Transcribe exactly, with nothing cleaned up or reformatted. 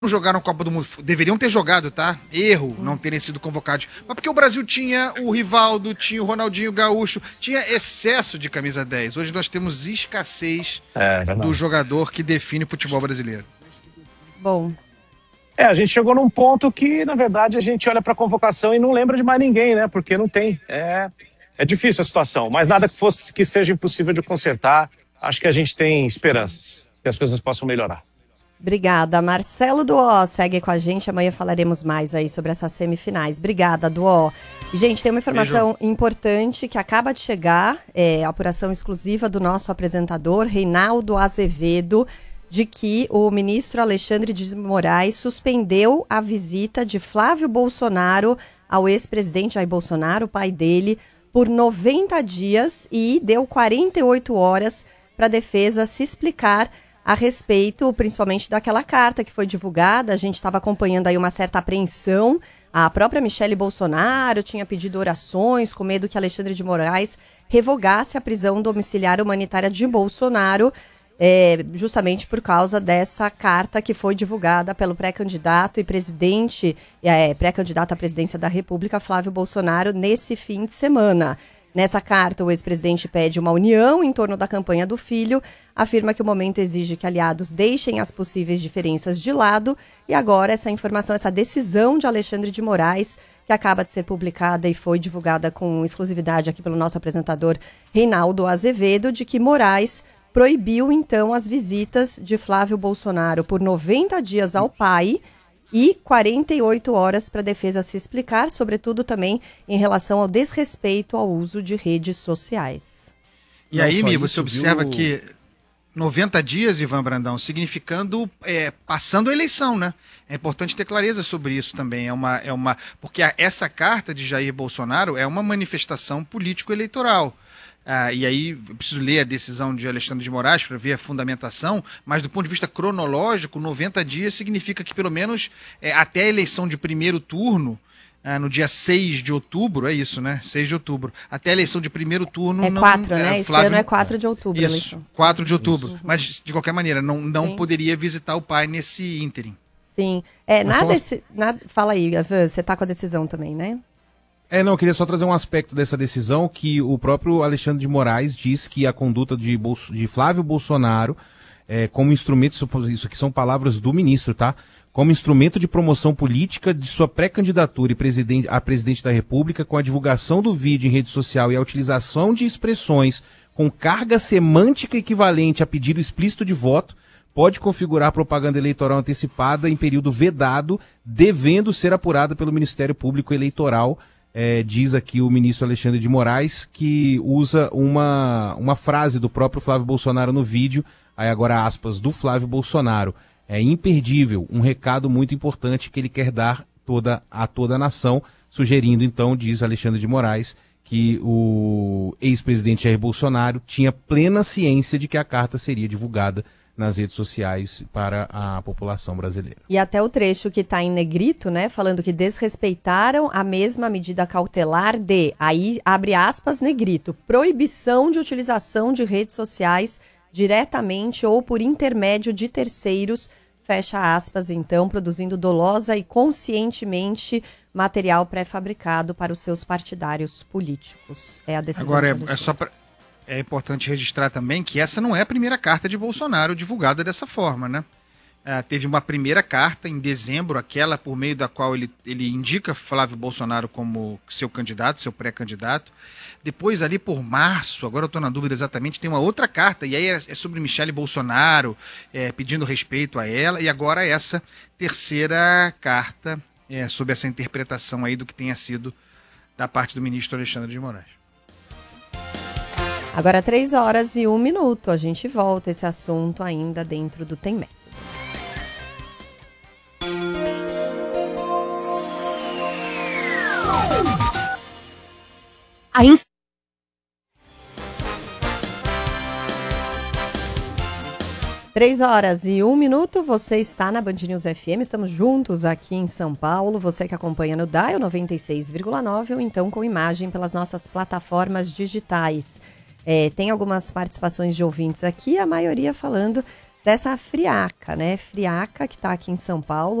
não jogaram a Copa do Mundo, deveriam ter jogado, tá? Erro não terem sido convocados. Mas porque o Brasil tinha o Rivaldo, tinha o Ronaldinho Gaúcho, tinha excesso de camisa dez. Hoje nós temos escassez é, do jogador que define o futebol brasileiro. Bom. É, a gente chegou num ponto que, na verdade, a gente olha pra convocação e não lembra de mais ninguém, né? Porque não tem. É, é difícil a situação, mas nada que, fosse, que seja impossível de consertar. Acho que a gente tem esperanças que as coisas possam melhorar. Obrigada. Marcelo Duó segue com a gente. Amanhã falaremos mais aí sobre essas semifinais. Obrigada, Duó. Gente, tem uma informação Beijo. importante que acaba de chegar. É a apuração exclusiva do nosso apresentador, Reinaldo Azevedo, de que o ministro Alexandre de Moraes suspendeu a visita de Flávio Bolsonaro ao ex-presidente Jair Bolsonaro, o pai dele, por noventa dias e deu quarenta e oito horas para a defesa se explicar a respeito, principalmente daquela carta que foi divulgada. A gente estava acompanhando aí uma certa apreensão. A própria Michele Bolsonaro tinha pedido orações com medo que Alexandre de Moraes revogasse a prisão domiciliar humanitária de Bolsonaro, é, justamente por causa dessa carta que foi divulgada pelo pré-candidato e presidente, é, pré-candidato à presidência da República, Flávio Bolsonaro, nesse fim de semana. Nessa carta, o ex-presidente pede uma união em torno da campanha do filho, afirma que o momento exige que aliados deixem as possíveis diferenças de lado, e agora essa informação, essa decisão de Alexandre de Moraes, que acaba de ser publicada e foi divulgada com exclusividade aqui pelo nosso apresentador Reinaldo Azevedo, de que Moraes proibiu, então, as visitas de Flávio Bolsonaro por noventa dias ao pai, e quarenta e oito horas para a defesa se explicar, sobretudo também em relação ao desrespeito ao uso de redes sociais. E Não aí, Mi, você observa viu... que noventa dias, Ivan Brandão, significando é, passando a eleição, né? É importante ter clareza sobre isso também. É uma, é uma, porque a, essa carta de Jair Bolsonaro é uma manifestação político-eleitoral. Ah, e aí eu preciso ler a decisão de Alexandre de Moraes para ver a fundamentação, mas do ponto de vista cronológico, noventa dias significa que pelo menos é, até a eleição de primeiro turno, ah, no dia seis de outubro, é isso, né? seis de outubro. Até a eleição de primeiro turno... É quatro, né? Esse Flávio... ano é quatro de outubro. Isso, quatro de outubro. Isso. Mas, de qualquer maneira, não, não poderia visitar o pai nesse ínterim. Sim. É, nada, esse, nada... Fala aí, você tá com a decisão também, né? É, não, eu queria só trazer um aspecto dessa decisão, que o próprio Alexandre de Moraes diz que a conduta de, Bolso, de Flávio Bolsonaro, é, como instrumento, isso aqui são palavras do ministro, tá? Como instrumento de promoção política de sua pré-candidatura e presidente, a presidente da República, com a divulgação do vídeo em rede social e a utilização de expressões com carga semântica equivalente a pedido explícito de voto, pode configurar propaganda eleitoral antecipada em período vedado, devendo ser apurada pelo Ministério Público Eleitoral. É, diz aqui o ministro Alexandre de Moraes, que usa uma, uma frase do próprio Flávio Bolsonaro no vídeo, aí agora aspas, do Flávio Bolsonaro. É imperdível, um recado muito importante que ele quer dar toda, a toda a nação, sugerindo então, diz Alexandre de Moraes, que o ex-presidente Jair Bolsonaro tinha plena ciência de que a carta seria divulgada nas redes sociais para a população brasileira. E até o trecho que está em negrito, né, falando que desrespeitaram a mesma medida cautelar de, aí abre aspas, negrito, proibição de utilização de redes sociais diretamente ou por intermédio de terceiros, fecha aspas, então, produzindo dolosa e conscientemente material pré-fabricado para os seus partidários políticos. É a decisão. Agora, é, é só para... É importante registrar também que essa não é a primeira carta de Bolsonaro divulgada dessa forma, né? É, teve uma primeira carta em dezembro, aquela por meio da qual ele, ele indica Flávio Bolsonaro como seu candidato, seu pré-candidato. Depois, ali por março, agora eu estou na dúvida exatamente, tem uma outra carta, e aí é, é sobre Michele Bolsonaro, é, pedindo respeito a ela, e agora essa terceira carta é, sobre essa interpretação aí do que tenha sido da parte do ministro Alexandre de Moraes. Agora três horas e um minuto, a gente volta esse assunto ainda dentro do Tem Método. A ins... Três horas e um minuto, você está na Band News F M, estamos juntos aqui em São Paulo, você que acompanha no Dial noventa e seis vírgula nove ou então com imagem pelas nossas plataformas digitais. É, tem algumas participações de ouvintes aqui, a maioria falando dessa Friaca, né? Friaca, que está aqui em São Paulo.